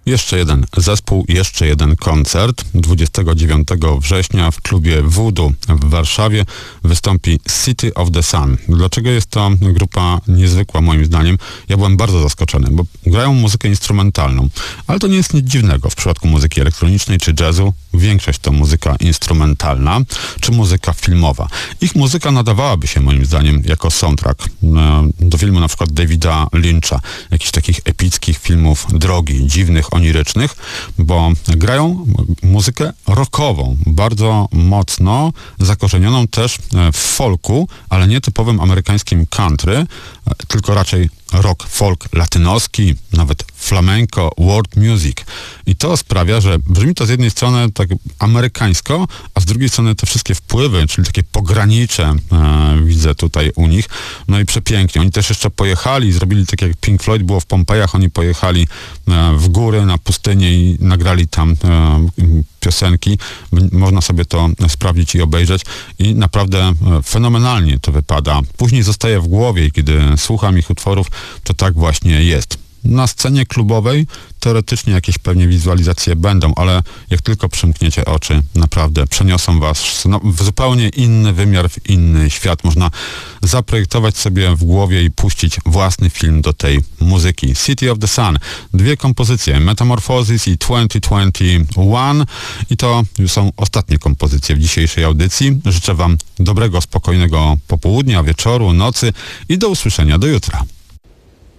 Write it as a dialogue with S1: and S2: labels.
S1: Jeszcze jeden zespół, jeszcze jeden koncert. 29 września w klubie Voodoo w Warszawie wystąpi City of the Sun. Dlaczego jest to grupa niezwykła moim zdaniem? Ja byłem bardzo zaskoczony, bo grają muzykę instrumentalną, ale to nie jest nic dziwnego. W przypadku muzyki elektronicznej czy jazzu większość to muzyka instrumentalna czy muzyka filmowa. Ich muzyka nadawałaby się moim zdaniem jako soundtrack do filmu na przykład Davida Lyncha, jakichś takich epickich filmów drogi, dziwnych, onirycznych, bo grają muzykę rockową, bardzo mocno zakorzenioną też w folku, ale nie typowym amerykańskim country, tylko raczej rock, folk latynoski, nawet flamenco, world music. I to sprawia, że brzmi to z jednej strony tak amerykańsko, a z drugiej strony te wszystkie wpływy, czyli takie pogranicze widzę tutaj u nich. No i przepięknie. Oni też jeszcze pojechali, zrobili tak jak Pink Floyd było w Pompejach, oni pojechali w góry, na pustynię i nagrali tam piosenki. Można sobie to sprawdzić i obejrzeć i naprawdę fenomenalnie to wypada. Później zostaje w głowie i kiedy słucham ich utworów, to tak właśnie jest. Na scenie klubowej teoretycznie jakieś pewnie wizualizacje będą, ale jak tylko przymkniecie oczy, naprawdę przeniosą was w zupełnie inny wymiar, w inny świat. Można zaprojektować sobie w głowie i puścić własny film do tej muzyki. City of the Sun. Dwie kompozycje, Metamorphosis i 2021 i to są ostatnie kompozycje w dzisiejszej audycji. Życzę wam dobrego, spokojnego popołudnia, wieczoru, nocy i do usłyszenia do jutra.